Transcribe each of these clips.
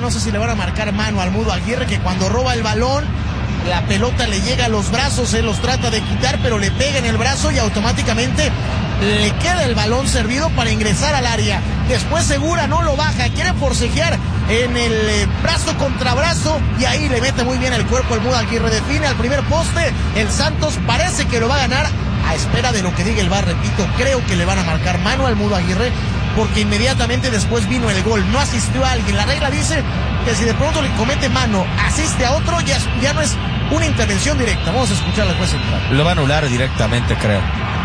no sé si le van a marcar mano al Mudo Aguirre, que cuando roba el balón, la pelota le llega a los brazos, él los trata de quitar, pero le pega en el brazo y automáticamente le queda el balón servido para ingresar al área. Después Segura no lo baja, quiere forcejear en el brazo contra brazo y ahí le mete muy bien el cuerpo el Mudo Aguirre. Define al primer poste, el Santos parece que lo va a ganar a espera de lo que diga el VAR. Repito, creo que le van a marcar mano al Mudo Aguirre porque inmediatamente después vino el gol, no asistió a alguien. La regla dice que si de pronto le comete mano, asiste a otro, ya no es una intervención directa. Vamos a escuchar al juez central. Lo va a anular directamente, creo.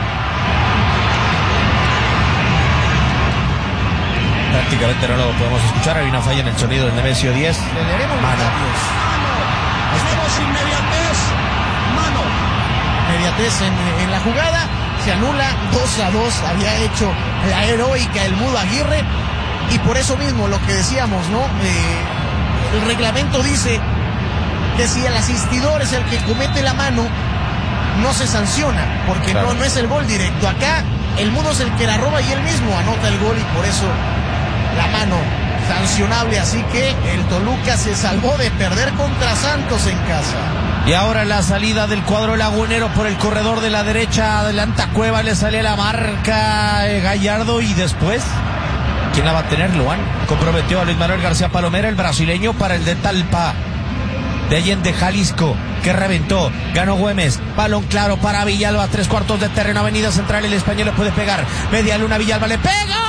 Prácticamente no lo podemos escuchar. Hay una falla en el sonido del Nemesio 10. Le leeremos los mano. Tenemos inmediatez. Mano. Inmediatez en la jugada. Se anula 2-2. Había hecho la heroica el Mudo Aguirre. Y por eso mismo lo que decíamos, ¿no? El reglamento dice que si el asistidor es el que comete la mano, no se sanciona, porque claro, no es el gol directo. Acá el Mudo es el que la roba y él mismo anota el gol y por eso la mano sancionable. Así que el Toluca se salvó de perder contra Santos en casa. Y ahora la salida del cuadro lagunero por el corredor de la derecha, adelanta Cueva, le sale la marca Gallardo y después, ¿quién la va a tener? Luan comprometió a Luis Manuel García Palomera, el brasileño, para el de Talpa, de Allende, Jalisco, que reventó, ganó Güemes, balón claro para Villalba, 3/4 de terreno, avenida central, el español le puede pegar, media luna, Villalba le pega.